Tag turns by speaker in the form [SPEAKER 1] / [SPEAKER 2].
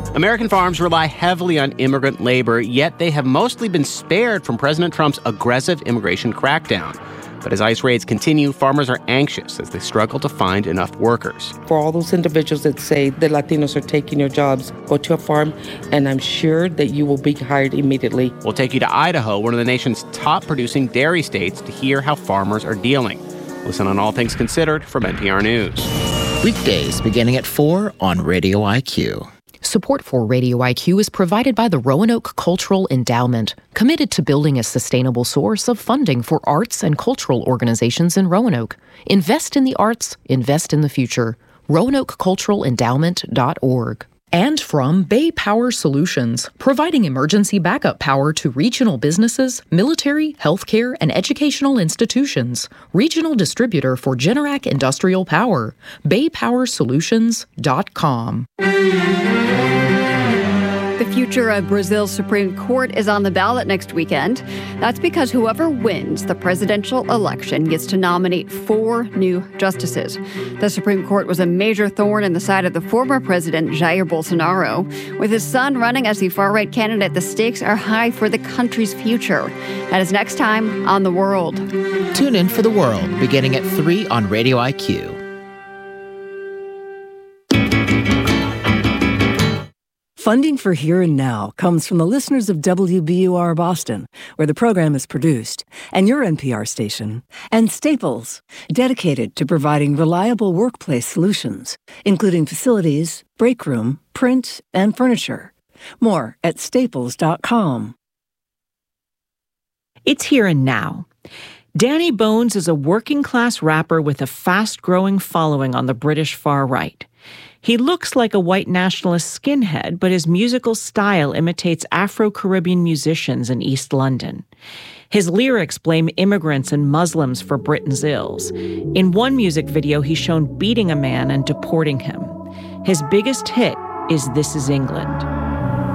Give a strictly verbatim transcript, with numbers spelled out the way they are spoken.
[SPEAKER 1] American farms rely heavily on immigrant labor, yet they have mostly been spared from President Trump's aggressive immigration crackdown. But as ICE raids continue, farmers are anxious as they struggle to find enough workers.
[SPEAKER 2] For all those individuals that say the Latinos are taking your jobs, go to a farm, and I'm sure that you will be hired immediately.
[SPEAKER 1] We'll take you to Idaho, one of the nation's top producing dairy states, to hear how farmers are dealing. Listen on All Things Considered from N P R News.
[SPEAKER 3] Weekdays beginning at four on Radio I Q.
[SPEAKER 4] Support for Radio I Q is provided by the Roanoke Cultural Endowment, committed to building a sustainable source of funding for arts and cultural organizations in Roanoke. Invest in the arts, invest in the future. roanoke cultural endowment dot org. And from Bay Power Solutions, providing emergency backup power to regional businesses, military, healthcare, and educational institutions. Regional distributor for Generac Industrial Power. bay power solutions dot com.
[SPEAKER 5] The future of Brazil's Supreme Court is on the ballot next weekend. That's because whoever wins the presidential election gets to nominate four new justices. The Supreme Court was a major thorn in the side of the former president, Jair Bolsonaro. With his son running as the far-right candidate, the stakes are high for the country's future. That is next time on The World.
[SPEAKER 3] Tune in for The World, beginning at three on Radio I Q.
[SPEAKER 6] Funding for Here and Now comes from the listeners of W B U R Boston, where the program is produced, and your N P R station, and Staples, dedicated to providing reliable workplace solutions, including facilities, break room, print, and furniture. More at staples dot com.
[SPEAKER 7] It's Here and Now. Danny Bones is a working-class rapper with a fast-growing following on the British far right. He looks like a white nationalist skinhead, but his musical style imitates Afro-Caribbean musicians in East London. His lyrics blame immigrants and Muslims for Britain's ills. In one music video, he's shown beating a man and deporting him. His biggest hit is This Is England.